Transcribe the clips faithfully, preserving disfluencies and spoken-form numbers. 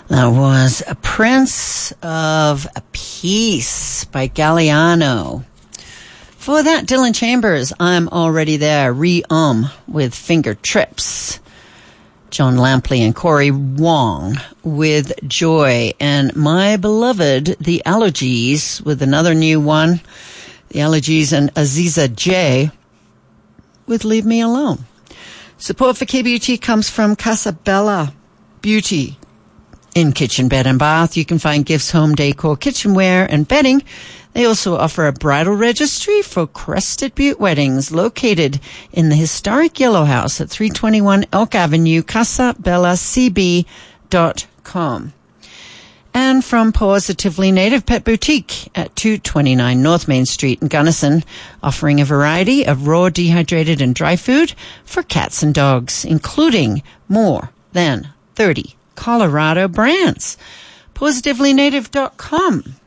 That was A Prince of Peace by Galliano. For that, Dylan Chambers, I'm Already There, Re-Um with Finger Trips. John Lampley and Corey Wong with Joy. And my beloved, The Allergies, with another new one. The Allergies and Aziza J with Leave Me Alone. Support for K B U T comes from Casabella Beauty. In kitchen, bed, and bath, you can find gifts, home decor, kitchenware, and bedding. They also offer a bridal registry for Crested Butte weddings, located in the historic Yellow House at three twenty-one Elk Avenue, casabella c b dot com. And from Positively Native Pet Boutique at two twenty-nine North Main Street in Gunnison, offering a variety of raw, dehydrated, and dry food for cats and dogs, including more than thirty Colorado brands. positively native dot com.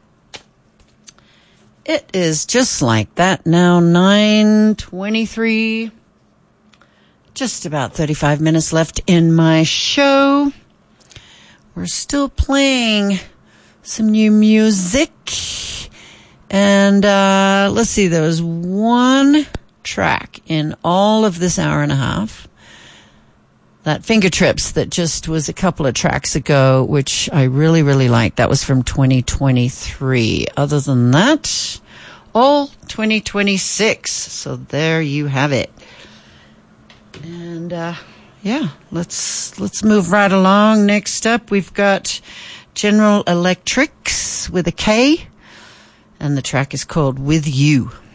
It is just like that now, nine twenty-three. Just about thirty-five minutes left in my show. We're still playing some new music. And uh, let's see, there was one track in all of this hour and a half. That Finger Trips that just was a couple of tracks ago, which I really, really liked. That was from twenty twenty-three. Other than that, all twenty twenty-six. So there you have it. And, uh, yeah, let's, let's move right along. Next up, we've got General Electrics with a K. And the track is called With You.